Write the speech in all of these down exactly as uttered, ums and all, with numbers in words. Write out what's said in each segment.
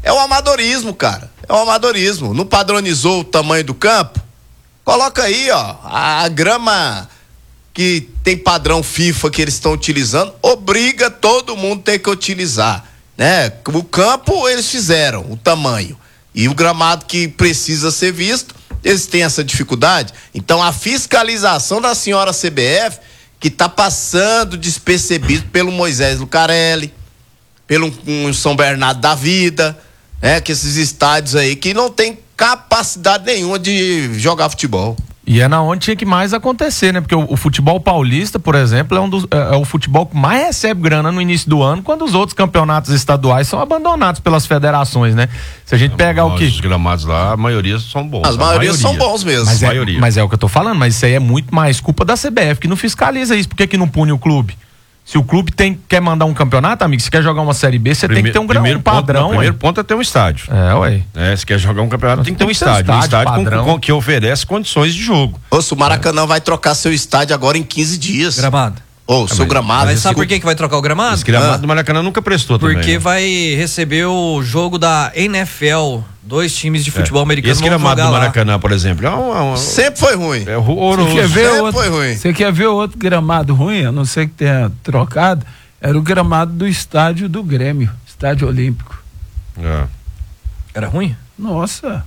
É o amadorismo, cara. É o amadorismo. Não padronizou o tamanho do campo? Coloca aí, ó, a grama que tem padrão FIFA que eles estão utilizando, obriga todo mundo a ter que utilizar, né? O campo eles fizeram, o tamanho. E o gramado que precisa ser visto, eles têm essa dificuldade. Então a fiscalização da senhora C B F, que está passando despercebido pelo Moisés Lucarelli, pelo um São Bernardo da Vida, né? Que esses estádios aí que não tem capacidade nenhuma de jogar futebol. E é na onde tinha que mais acontecer, né? Porque o, o futebol paulista, por exemplo, é, um dos, é, é o futebol que mais recebe grana no início do ano, quando os outros campeonatos estaduais são abandonados pelas federações, né? Se a gente pegar o que... Os gramados lá, a maioria são bons. As maioria são bons mesmo. Mas é, mas é o que eu tô falando, mas isso aí é muito mais culpa da C B F, que não fiscaliza isso. Por que que não pune o clube? Se o clube tem, quer mandar um campeonato, amigo, se quer jogar uma Série B, você tem que ter um, primeiro um padrão. Ponto, o primeiro ponto é ter um estádio. É, ué. É, se quer jogar um campeonato, tem que ter um estádio. estádio, um estádio padrão. com, com, que oferece condições de jogo. Ô, o Maracanã é. vai trocar seu estádio agora em quinze dias. Gramado. Ô, seu mas, gramado. Mas sabe por que, que vai trocar o gramado? Esse gramado ah. do Maracanã nunca prestou Porque também. Porque né? vai receber o jogo da N F L. Dois times de futebol é. americano. Esse gramado do Maracanã, lá. por exemplo, é um, é um, sempre foi ruim. É horroroso. Você quer ver sempre outro, foi ruim. Você quer ver outro gramado ruim? A não ser que tenha trocado. Era o gramado do estádio do Grêmio, estádio Olímpico. É. Era ruim? Nossa.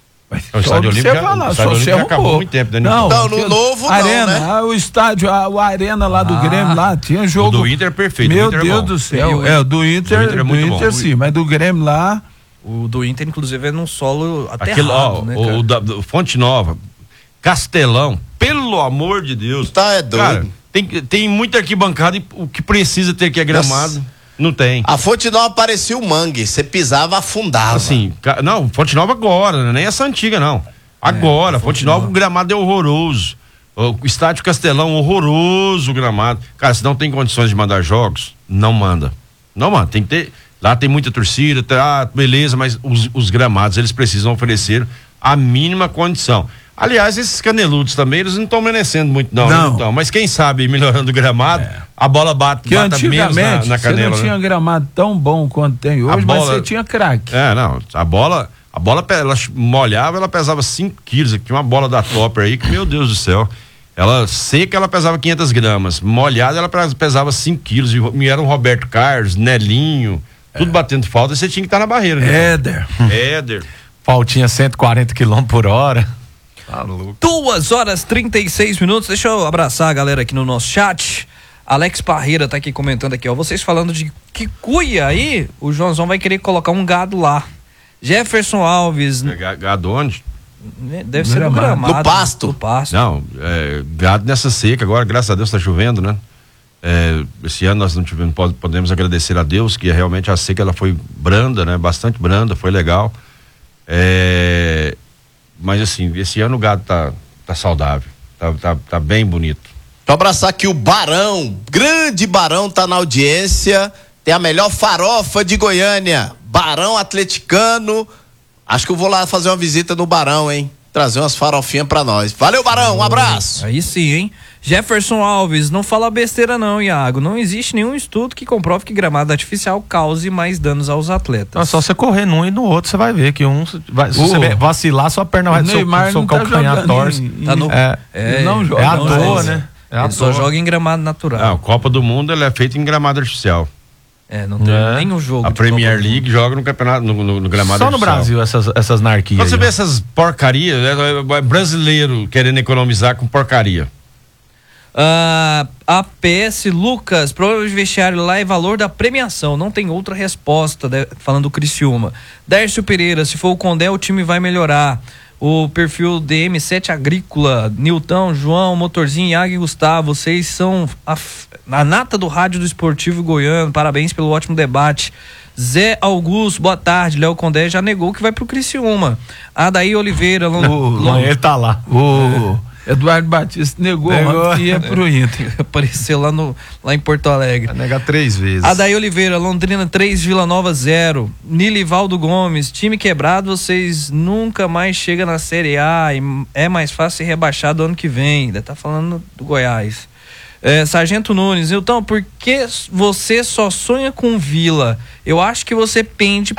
O estádio Olímpico, já, lá, o estádio Olímpico já acabou há muito tempo. Né? Não, não, no novo arena, não, né? O estádio, a, o Arena lá do ah, Grêmio, lá tinha jogo. O do Inter é perfeito. Meu Inter Deus é do céu. É, o do Inter, do Inter, é muito do Inter bom. sim, mas do Grêmio lá... O do Inter, inclusive, é num solo aterrado, Aquilo, ó, né, o, o da, do Fonte Nova, Castelão, pelo amor de Deus. Tá, é doido. Cara, tem, tem muita arquibancada e o que precisa ter que é gramado, Nossa. não tem. A Fonte Nova parecia o mangue, você pisava, afundava. Assim, não, Fonte Nova agora, nem essa antiga não. Agora, é, Fonte, Fonte Nova, Nova, o gramado é horroroso. O estádio Castelão, horroroso o gramado. Cara, se não tem condições de mandar jogos, não manda. Não manda, tem que ter... Lá tem muita torcida, tá, beleza, mas os, os gramados, eles precisam oferecer a mínima condição. Aliás, esses caneludos também, eles não estão merecendo muito, não. não. Então, mas quem sabe, melhorando o gramado, é. a bola bate, que bata menos na, na canela. Você não tinha né? gramado tão bom quanto tem hoje, bola, mas você tinha craque. É, não, a bola, a bola, ela molhava, ela pesava cinco quilos, tinha uma bola da Topper aí, que, meu Deus do céu, ela seca, ela pesava quinhentas gramas, molhada, ela pesava cinco quilos, e era o Roberto Carlos, Nelinho, tudo é. batendo falta, você tinha que estar na barreira. Né? Éder. Éder. Faltinha cento e quarenta quilômetros por hora. Tá louco. Duas horas e trinta e seis minutos. Deixa eu abraçar a galera aqui no nosso chat. Alex Parreira tá aqui comentando aqui, ó. Vocês falando de Quicuia aí, o Joãozão vai querer colocar um gado lá. Jefferson Alves. É, gado onde? Deve ser no gramado. No pasto. No pasto. Não, é, gado nessa seca agora, graças a Deus tá chovendo, né? É, esse ano nós não tivemos, podemos agradecer a Deus que realmente a seca ela foi branda, né? Bastante branda, foi legal. É, mas assim, esse ano o gado tá, tá saudável, tá, tá, tá bem bonito. Pra abraçar aqui o Barão, grande Barão tá na audiência, tem a melhor farofa de Goiânia, Barão atleticano. Acho que eu vou lá fazer uma visita no Barão, hein? Trazer umas farofinhas pra nós. Valeu, Barão, um abraço. Aí sim, hein? Jefferson Alves, não fala besteira não, Iago. Não existe nenhum estudo que comprove que gramado artificial cause mais danos aos atletas. É só você correr num e no outro, você vai ver que um vai, se uh, você vacilar, sua perna vai Neymar seu calcanhar torce. Tá no, é, é, não joga, é à toa, né? É à Ele toa. Só joga em gramado natural. Não, a Copa do Mundo ela é feita em gramado artificial. É, não tem é. nenhum jogo. A Premier League joga no campeonato, no, no, no gramado Só artificial. no Brasil essas, essas narquias. Quando você vê essas porcarias, é, é brasileiro querendo economizar com porcaria. Uh, A P S Lucas, problema de vestiário lá é valor da premiação, não tem outra resposta, de, falando do Criciúma. Dércio Pereira, se for o Condé o time vai melhorar. O perfil D M sete Agrícola, Nilton, João, Motorzinho, Iago e Gustavo, vocês são a, a nata do rádio do esportivo goiano, parabéns pelo ótimo debate. Zé Augusto, boa tarde. Léo Condé já negou que vai pro Criciúma. Adaí Oliveira, Lon... o ele tá lá. O Eduardo Batista negou, negou. que ia pro Inter. Apareceu lá, no, lá em Porto Alegre. Vai negar três vezes. Adaí Oliveira, Londrina três, Vila Nova zero. Nilivaldo Gomes, time quebrado, vocês nunca mais chegam na Série A e é mais fácil ser rebaixado ano que vem. Ainda tá falando do Goiás. É, Sargento Nunes, então, por que você só sonha com Vila? Eu acho que você pende